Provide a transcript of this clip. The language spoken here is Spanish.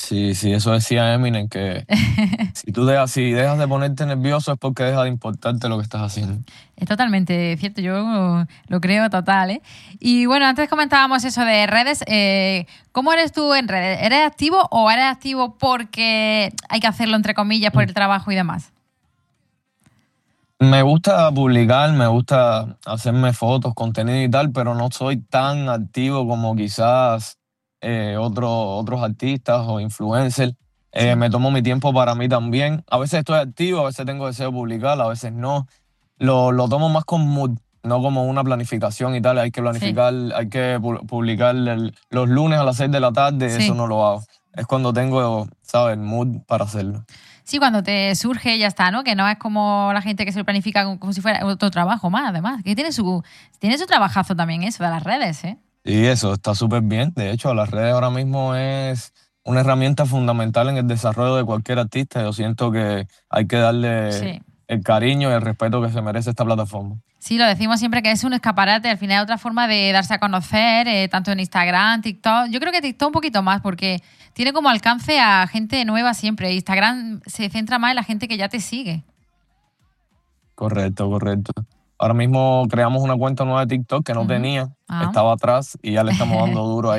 Sí, sí, eso decía Eminem, que si dejas de ponerte nervioso es porque deja de importarte lo que estás haciendo. Es totalmente cierto, yo lo creo total, ¿eh? Y bueno, antes comentábamos eso de redes. ¿Cómo eres tú en redes? ¿Eres activo o eres activo porque hay que hacerlo entre comillas por el trabajo y demás? Me gusta publicar, me gusta hacerme fotos, contenido y tal, pero no soy tan activo como quizás otros artistas o influencers. Sí, Me tomo mi tiempo para mí también. A veces estoy activo, a veces tengo deseo de publicar, a veces no. Lo tomo más como mood, no como una planificación y tal. Hay que sí, planificar, hay que publicar los lunes a las 6 de la tarde, eso sí. no lo hago. Es cuando tengo, ¿sabes?, el mood para hacerlo. Sí, cuando te surge ya está, ¿no? Que no es como la gente que se lo planifica como si fuera otro trabajo más, además. Que tiene su trabajazo también eso de las redes, ¿eh? Y eso está súper bien. De hecho, las redes ahora mismo es una herramienta fundamental en el desarrollo de cualquier artista. Yo siento que hay que darle Sí. el cariño y el respeto que se merece esta plataforma. Sí, lo decimos siempre que es un escaparate, al final es otra forma de darse a conocer, tanto en Instagram, TikTok. Yo creo que TikTok un poquito más, porque tiene como alcance a gente nueva siempre. Instagram se centra más en la gente que ya te sigue. Correcto, correcto. Ahora mismo creamos una cuenta nueva de TikTok que no Ujú. tenía, Ah. estaba atrás y ya le estamos dando duro ahí.